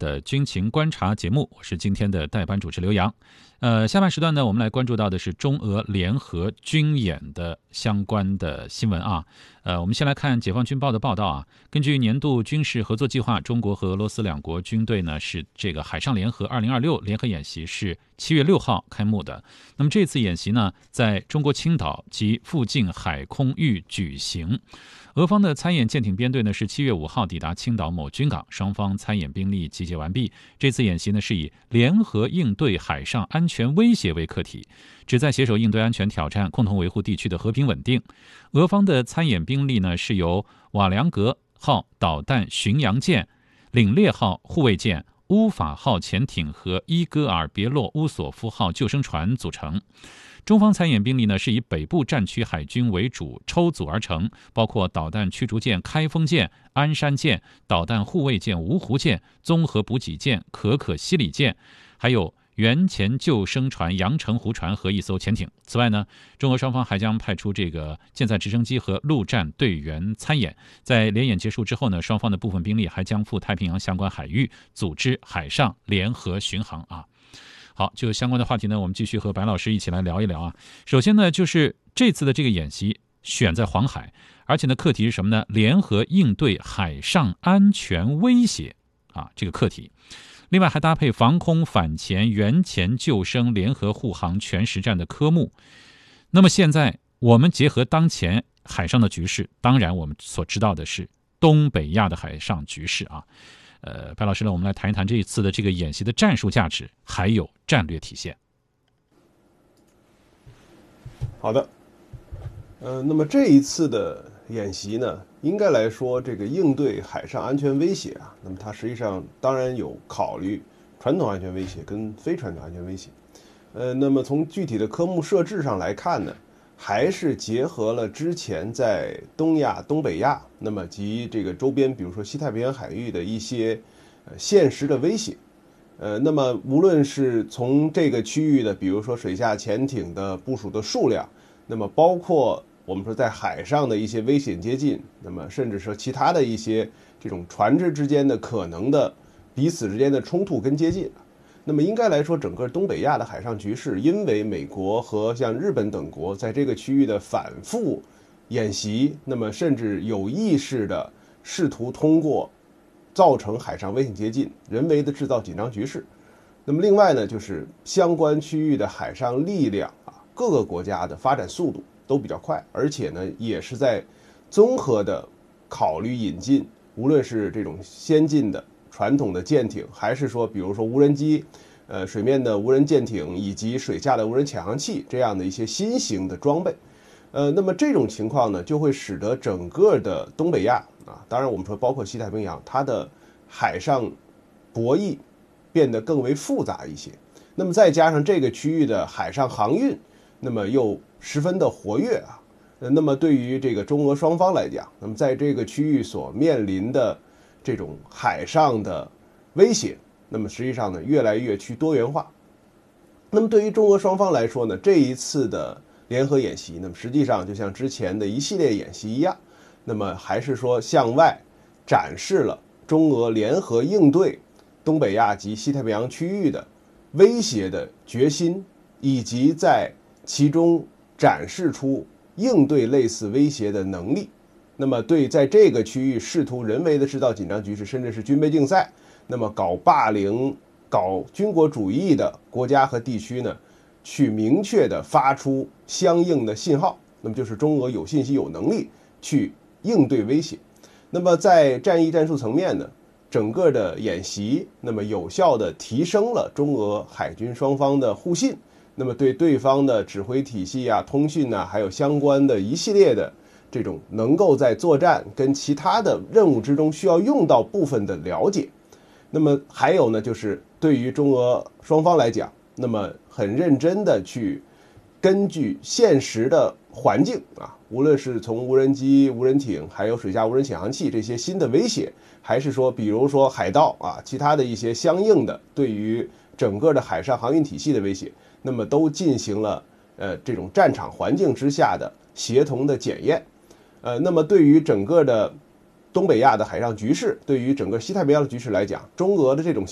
的军情观察节目，我是今天的代班主持刘洋。下半时段呢，我们来关注到的是中俄联合军演的相关的新闻啊。我们先来看解放军报的报道啊。根据年度军事合作计划，中国和俄罗斯两国军队呢是这个海上联合2026联合演习是7月6号开幕的。那么这次演习呢，在中国青岛及附近海空域举行。俄方的参演舰艇编队呢是7月5号抵达青岛某军港，双方参演兵力集结完毕。这次演习呢是以联合应对海上安全威胁为课题，旨在携手应对安全挑战，共同维护地区的和平稳定。俄方的参演兵力呢是由瓦良格号导弹巡洋舰、领列号护卫舰、乌法号潜艇和伊戈尔别洛乌索夫号救生船组成。中方参演兵力呢是以北部战区海军为主抽组而成，包括导弹驱逐舰开封舰、鞍山舰、导弹护卫舰芜湖舰、综合补给舰可可西里舰，还有原潜救生船阳澄湖船和一艘潜艇。此外呢，中俄双方还将派出这个舰载直升机和陆战队员参演。在联演结束之后呢，双方的部分兵力还将赴太平洋相关海域组织海上联合巡航啊。好，就相关的话题呢，我们继续和白老师一起来聊一聊啊。首先呢，就是这次的这个演习选在黄海，而且呢，课题是什么呢？联合应对海上安全威胁啊，这个课题。另外还搭配防空反潜原潜救生联合护航全实战的科目。那么现在我们结合当前海上的局势，当然我们所知道的是东北亚的海上局势啊。白老师呢，我们来谈一谈这一次的这个演习的战术价值，还有战略体现。 好的，那么这一次的演习呢，应该来说，这个应对海上安全威胁啊，那么它实际上当然有考虑传统安全威胁跟非传统安全威胁。那么从具体的科目设置上来看呢，还是结合了之前在东亚、东北亚，那么及这个周边，比如说西太平洋海域的一些现实的威胁。那么无论是从这个区域的，比如说水下潜艇的部署的数量，那么包括我们说在海上的一些危险接近，那么甚至说其他的一些这种船只之间的可能的彼此之间的冲突跟接近。那么应该来说，整个东北亚的海上局势，因为美国和像日本等国在这个区域的反复演习，那么甚至有意识的试图通过造成海上危险接近，人为的制造紧张局势。那么另外呢，就是相关区域的海上力量啊，各个国家的发展速度都比较快，而且呢，也是在综合的考虑引进，无论是这种先进的传统的舰艇，还是说比如说无人机、水面的无人舰艇以及水下的无人潜航器这样的一些新型的装备。那么这种情况呢，就会使得整个的东北亚啊，当然我们说包括西太平洋，它的海上博弈变得更为复杂一些。那么再加上这个区域的海上航运，那么又十分的活跃啊。那么对于这个中俄双方来讲，那么在这个区域所面临的这种海上的威胁，那么实际上呢，越来越趋多元化。那么对于中俄双方来说呢，这一次的联合演习，那么实际上就像之前的一系列演习一样，那么还是说向外展示了中俄联合应对东北亚及西太平洋区域的威胁的决心，以及在其中展示出应对类似威胁的能力。那么对在这个区域试图人为的制造紧张局势，甚至是军备竞赛，那么搞霸凌、搞军国主义的国家和地区呢，去明确的发出相应的信号，那么就是中俄有信息有能力去应对威胁。那么在战役战术层面呢，整个的演习那么有效的提升了中俄海军双方的互信，那么对对方的指挥体系啊、通讯啊，还有相关的一系列的这种能够在作战跟其他的任务之中需要用到部分的了解。那么还有呢，就是对于中俄双方来讲，那么很认真的去根据现实的环境啊，无论是从无人机、无人艇，还有水下无人潜航器这些新的威胁，还是说比如说海盗啊，其他的一些相应的对于整个的海上航运体系的威胁，那么都进行了这种战场环境之下的协同的检验。那么对于整个的东北亚的海上局势，对于整个西太平洋的局势来讲，中俄的这种